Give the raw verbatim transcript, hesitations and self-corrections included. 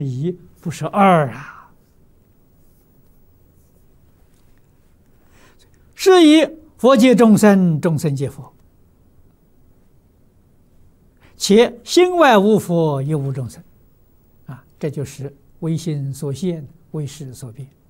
一不是二啊。是以佛界众生，众生皆佛，且心外无佛，亦无众生。啊，这就是唯心所现，唯识所变。